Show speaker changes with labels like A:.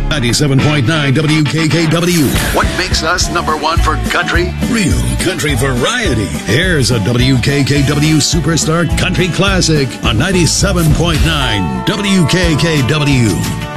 A: 97.9 WKKW. What makes us number one for country? Real country variety. Here's a WKKW Superstar Country Classic on 97.9 WKKW.